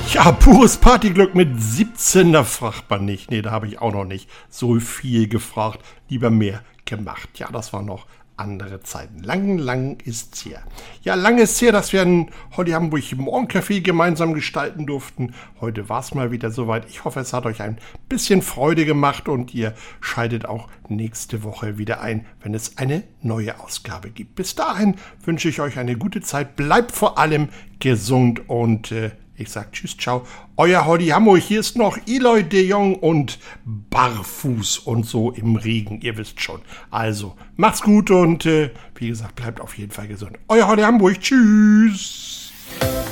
Ja, pures Partyglück mit 17, da fragt man nicht. Nee, da habe ich auch noch nicht so viel gefragt. Lieber mehr gemacht. Ja, das war noch andere Zeiten. Lang ist's her. Ja, lang ist's her, dass wir in Holly Hamburg Morgencafé gemeinsam gestalten durften. Heute war's mal wieder soweit. Ich hoffe, es hat euch ein bisschen Freude gemacht und ihr schaltet auch nächste Woche wieder ein, wenn es eine neue Ausgabe gibt. Bis dahin wünsche ich euch eine gute Zeit. Bleibt vor allem gesund und ich sag tschüss, ciao. Euer Holly Hamburg. Hier ist noch Eloy de Jong und Barfuß und so im Regen. Ihr wisst schon. Also, macht's gut und wie gesagt, bleibt auf jeden Fall gesund. Euer Holly Hamburg. Tschüss.